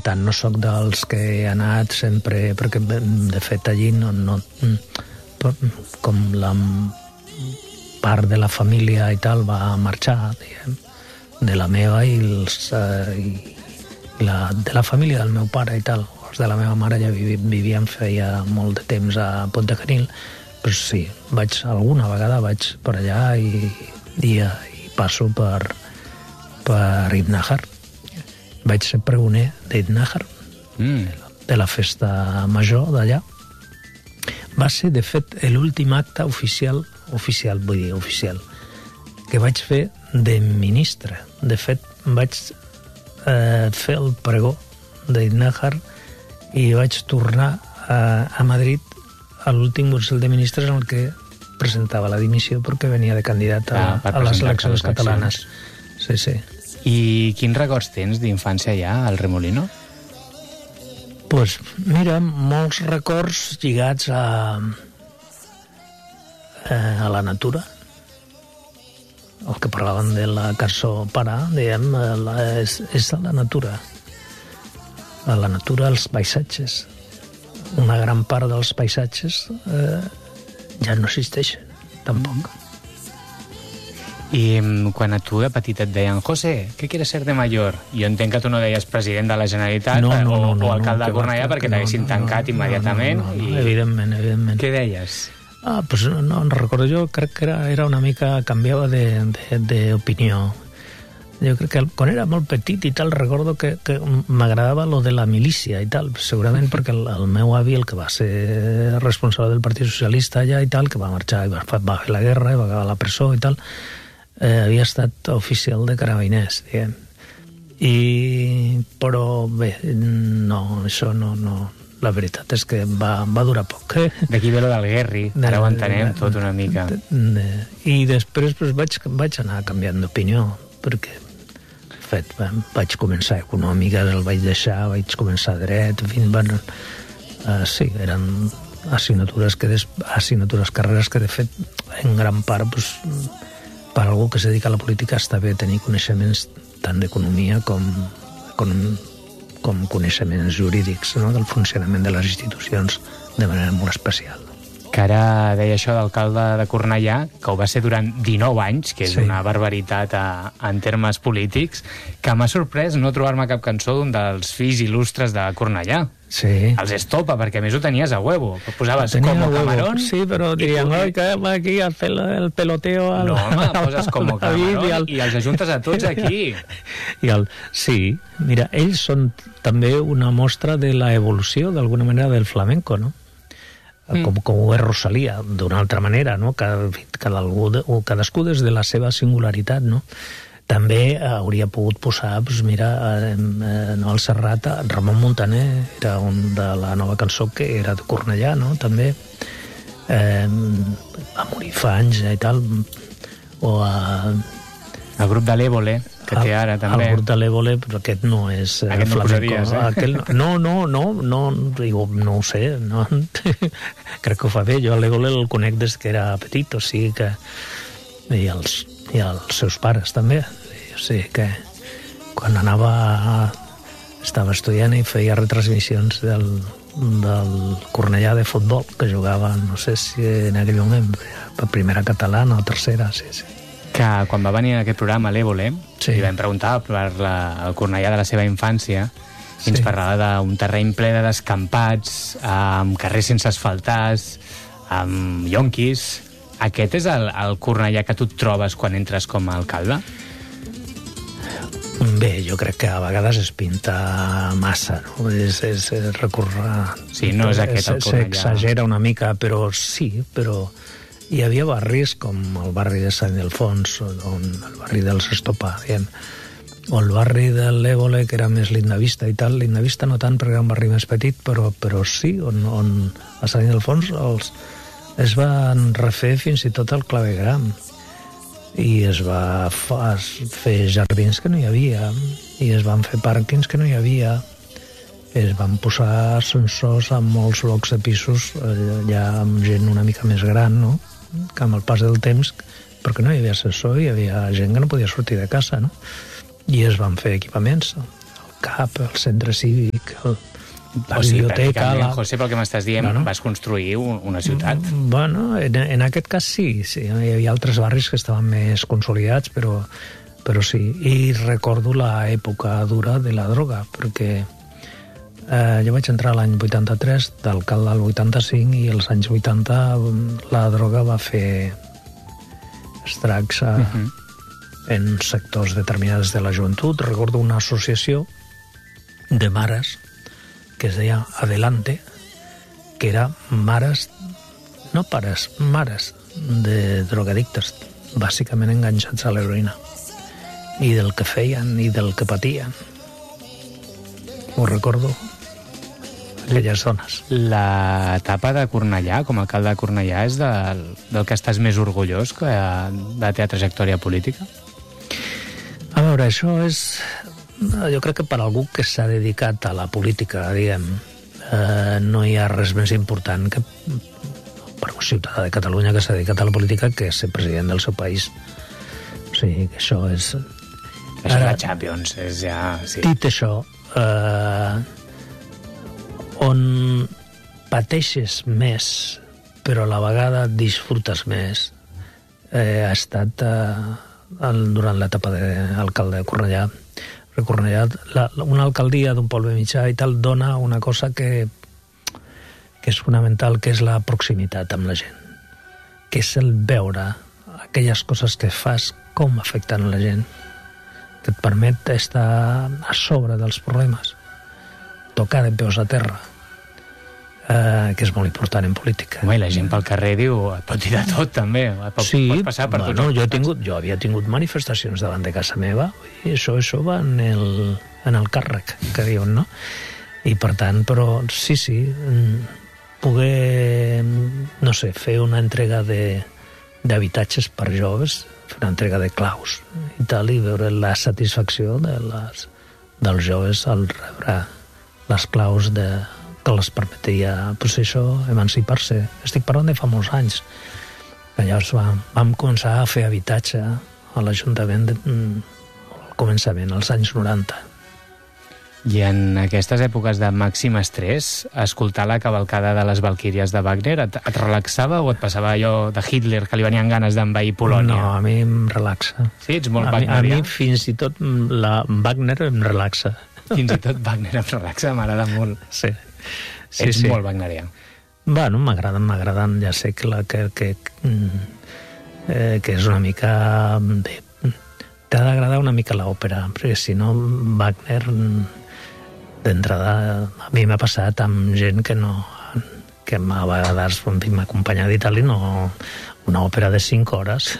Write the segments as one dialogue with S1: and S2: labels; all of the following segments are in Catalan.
S1: intentant. No sóc dels que he anat sempre, perquè de fet allí no com la part de la família i tal va marxar, diguem, de la meva i de la família del meu pare i tal. Els de la meva mare ja vivien feia molt de temps a Pontecanil, però sí, alguna vegada vaig per allà i passo per Ibn Najar. Vaig ser pregoner d'Ibn Najar, de la festa major d'allà. Va ser, de fet, l'últim acte oficial, que vaig fer de ministre. De fet, vaig fer el pregó d'Ibn Najar i vaig tornar a Madrid a l'últim Consell de Ministres en el que presentava la dimissió perquè venia de candidat a les eleccions catalanes. Sí, sí.
S2: I quins records tens d'infància allà, al Remolino?
S1: Doncs mira, molts records lligats a la natura. El que parlaven de la cançó Para, diguem, és a la natura. A la natura, els paisatges. Una gran part dels paisatges ja no existeixen, tampoc.
S2: I quan a tu de petit et deien José, ¿qué quieres ser de mayor? Jo entenc que tu no deies president de la Generalitat o alcalde de Cornellà perquè t'haguessin tancat immediatament.
S1: Evidentment.
S2: Què deies?
S1: Pues no recordo, jo crec que era una mica, canviava d'opinió. Jo crec que quan era molt petit i tal, recordo que m'agradava lo de la milícia i tal, segurament perquè el meu avi, el que va ser responsable del Partit Socialista allà i tal, que va marxar i va fer la guerra i va acabar a la presó i tal, havia estat oficial de carabiners, diguem. Però bé, no, això no. La veritat és que va durar poc.
S2: D'aquí ve lo del Guerri, ara ho entenem tot una mica.
S1: I després vaig anar canviant d'opinió, perquè de fet vaig començar econòmiques, el vaig deixar, vaig començar dret, sí, eren assignatures, carreres que de fet en gran part per algú que es dedica a la política està bé tenir coneixements tant d'economia com coneixements jurídics, no? Del funcionament de les institucions de manera molt especial.
S2: Que ara deia això d'alcalde de Cornellà, que ho va ser durant 19 anys, que és una barbaritat en termes polítics, que m'ha sorprès no trobar-me cap cançó d'un dels fills il·lustres de Cornellà.
S1: Sí.
S2: Els Estopa, perquè a més ho tenies a huevo. Posaves como Camarón.
S1: Sí, però dirien, que va aquí a fer el peloteo.
S2: No, home, poses como Camarón i els ajuntes a tots aquí.
S1: Sí, mira, ells són també una mostra de la evolució, d'alguna manera, del flamenco, no? Com ho és Rosalía, d'una altra manera, no? Cadascú des de la seva singularitat, no? També hauria pogut posar, al Serrat, Ramon Muntaner, era un de la nova cançó que era de Cornellà, no? També va morir fa anys i tal, o el
S2: grup de l'Évole, que té ara també.
S1: El grup de l'Évole, però aquest no és
S2: aquest no posaries,
S1: no ho sé, no. Crec que ho fa bé. Jo l'Évole el conec des que era petit, o sigui que i els seus pares també. O sigui que quan estava estudiant i feia retransmissions del Cornellà de futbol, que jugava, no sé si en aquell moment per primera catalana o tercera, sí.
S2: Que quan va venir a aquest programa a l'Évole, li vam preguntar per el Cornellà de la seva infància, i ens parlava d'un terreny ple de descampats, amb carrers sense asfaltar, amb yonquis. Aquest és el Cornellà que tu et trobes quan entres com a alcalde?
S1: Bé, jo crec que a vegades es pinta massa, no? És recórrer...
S2: Sí, no és aquest el Cornellà.
S1: S'exagera una mica, però sí, però hi havia barris com el barri de Sant Ildefons, el barri dels Estopa, diguem, o el barri de l'Évole, que era més Lindavista i tal. Lindavista no tant, perquè era un barri més petit, però sí, on a Sant Ildefons es van refer fins i tot el clavegram. I es va fer jardins que no hi havia, i es van fer pàrquings que no hi havia, es van posar ascensors en molts blocs de pisos ja amb gent una mica més gran, no? Que amb el pas del temps, perquè no hi havia ascensor, hi havia gent que no podia sortir de casa, no? I es van fer equipaments, el CAP, el centre cívic, la biblioteca...
S2: José, pel que m'estàs dient, vas construir una ciutat.
S1: Bueno, en aquest cas sí. Hi havia altres barris que estaven més consolidats, però sí. I recordo l'època dura de la droga, perquè jo vaig entrar l'any 83, d'alcalde al 85, i als anys 80 la droga va fer estracs en sectors determinats de la joventut. Recordo una associació de mares que es deia Adelante, que era mares, no pares, mares de drogadictes, bàsicament enganxats a l'heroïna, i del que feien i del que patien. Ho recordo, aquelles dones.
S2: L'etapa de Cornellà, com a alcalde de Cornellà, és del que estàs més orgullós de la teva trajectòria política?
S1: A veure, això és... Jo crec que per algú que s'ha dedicat a la política, diguem, no hi ha res més important que per un ciutadà de Catalunya que s'ha dedicat a la política que ser president del seu país. O sigui, que això és...
S2: Això és la Champions, és ja... Sí.
S1: Dit això, on pateixes més, però a la vegada disfrutes més, ha estat durant l'etapa d'alcalde de Cornellà. Cornellà, una alcaldia d'un poble mitjà i tal dona una cosa que és fonamental, que és la proximitat amb la gent, que és el veure aquelles coses que fas com afecten la gent, que et permet estar a sobre dels problemes, tocar de peus a terra, que és molt important en política.
S2: Home, i la gent pel carrer diu, et pot dir de tot, també. Pot passar per tots.
S1: Jo havia tingut manifestacions davant de casa meva, i això va en el càrrec, que diuen, no? I per tant, però sí, poder, no sé, fer una entrega d'habitatges per joves, fer una entrega de claus i tal, i veure la satisfacció dels joves al rebre les claus que les permetia, doncs això, emancipar-se. Estic parlant de fa molts anys. Llavors vam començar a fer habitatge a l'Ajuntament al començament, als anys 90.
S2: I en aquestes èpoques de màxim estrès, escoltar la cavalcada de les Valquíries de Wagner et relaxava o et passava allò de Hitler, que li venien ganes d'envair Polònia?
S1: No, a mi em relaxa.
S2: Sí, ets molt wagnerià?
S1: A mi fins i tot la Wagner em relaxa.
S2: Fins i tot Wagner em relaxa, m'agrada molt.
S1: Sí.
S2: Ets molt wagnerià.
S1: Bueno, m'agraden, ja sé que és una mica... T'ha d'agradar una mica l'òpera, perquè si no, Wagner, d'entrada, a mi m'ha passat amb gent que a vegades m'ha acompanyat i tal, i no una òpera de 5 hores.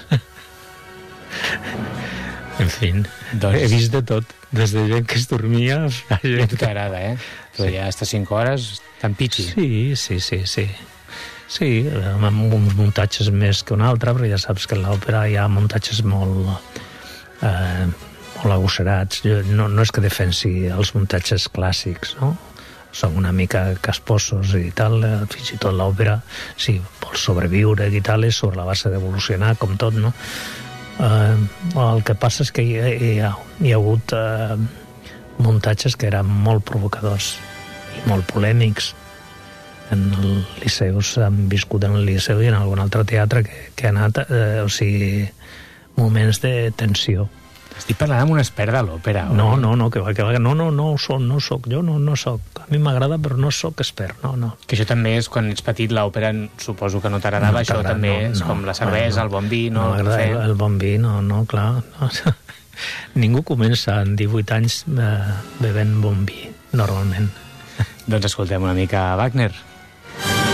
S1: En fi, he vist de tot, des de gent que es dormia...
S2: I a tu t'agrada, Però ja hasta 5 hores, tan pitxi.
S1: Sí. Sí, amb uns muntatges més que un altre, però ja saps que en l'òpera hi ha muntatges molt agosserats. No és que defensi els muntatges clàssics, no? Són una mica casposos i tal, fins i tot l'òpera, sí, vol sobreviure i tal, és sobre la base d'evolucionar, com tot, no? El que passa és que hi ha hagut muntatges que eren molt provocadors i molt polèmics. En el Liceu s'han viscut en el Liceu i en algun altre teatre que ha anat, moments de tensió.
S2: Estic parlant amb un expert de l'òpera.
S1: No, que va, no soc, jo no soc. A mi m'agrada, però no soc expert, no.
S2: Que això també és, quan ets petit, l'òpera suposo que no t'agradava, això també és com la cervesa, el bon vi, no?
S1: No m'agrada el bon vi, no, clar. No. Ningú comença en 18 anys bevent bon vi, normalment.
S2: Doncs escoltem una mica Wagner.